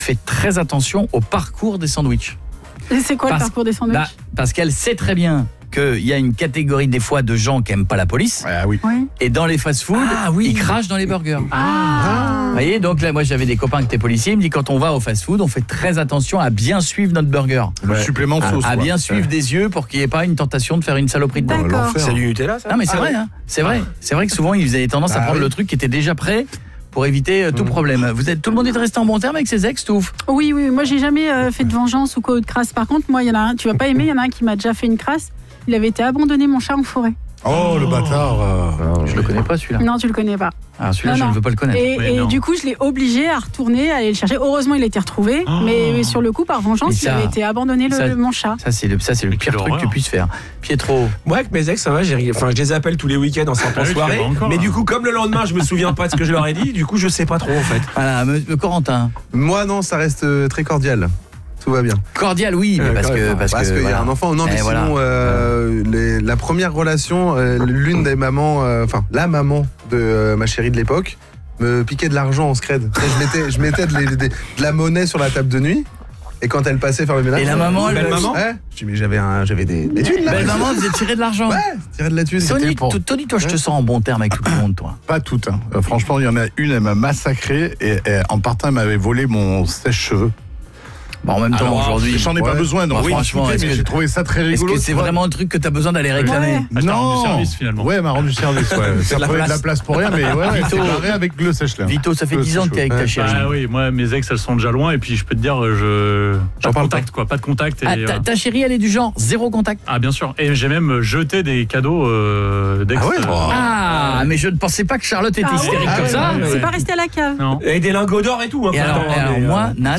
fait très attention au parcours des sandwichs. Et c'est quoi le parcours des sandwichs ? Parce qu'elle sait très bien qu'il y a une catégorie des fois de gens qui n'aiment pas la police. Ah oui. Et dans les fast-food, ils crachent dans les burgers. Vous voyez, donc là, moi j'avais des copains qui étaient policiers, ils me disent quand on va au fast-food, on fait très attention à bien suivre notre burger. Le supplément de sauce. À bien suivre des yeux pour qu'il n'y ait pas une tentation de faire une saloperie de burger. D'accord. C'est du Nutella, ça ? Non mais c'est vrai, hein. C'est vrai. C'est vrai que souvent ils avaient tendance à prendre le truc qui était déjà prêt pour éviter tout problème. Tout le monde est resté en bon terme avec ses ex, Touf ? Oui, moi j'ai jamais fait de vengeance ou quoi ou de crasse. Par contre, moi il y en a un, tu vas pas aimer, il y en a un qui m'a déjà fait une crasse. Il avait été abandonné, mon chat, en forêt. Oh, le bâtard. Je le connais pas celui-là. Non, tu le connais pas. Alors celui-là, je ne veux pas le connaître. Et du coup, je l'ai obligé à retourner, à aller le chercher. Heureusement, il a été retrouvé. Mais sur le coup, par vengeance, il avait été abandonné, mon chat. Ça, c'est le pire truc que tu puisses faire. Pietro. Moi, avec mes ex, ça va, je les appelle tous les week-ends en sortant soirée. Mais du coup, comme le lendemain, je me souviens pas de ce que je leur ai dit, du coup, je sais pas trop, en fait. Voilà, Corentin. Moi, non, ça reste très cordial. Tout va bien. Cordial, oui, mais parce que y a un enfant. Non, mais sinon, la première relation, l'une des mamans, la maman de ma chérie de l'époque, me piquait de l'argent en scred. Je mettais de la monnaie sur la table de nuit. Et quand elle passait faire le ménage. Et la maman, belle maman. Je dis mais j'avais des thunes là. Belle maman, vous êtes tiré de l'argent. Ouais, tiré de la thune. Tony, toi, je te sens en bon terme avec tout le monde, toi. Pas toutes. Franchement, il y en a une, elle m'a massacré et en partant, elle m'avait volé mon sèche-cheveux. Bon, en même temps, aujourd'hui, j'en ai pas besoin, donc franchement, mais j'ai trouvé ça très rigolo. Est-ce que c'est vraiment le truc que tu as besoin d'aller réclamer ? Non, elle m'a rendu service finalement. Ouais, elle m'a rendu service. Ça prenait de la place pour rien, mais c'est barré avec le sèche-là. Vito, ça fait 10 ans que t'es avec ta chérie. Ah oui, moi mes ex elles sont déjà loin et puis je peux te dire pas de contact quoi, pas de contact. Ta chérie elle est du genre zéro contact. Ah bien sûr, et j'ai même jeté des cadeaux d'ex. Mais je ne pensais pas que Charlotte était hystérique comme ça. C'est pas resté à la cave. Et des lingots d'or et tout. Et alors moi, Nat,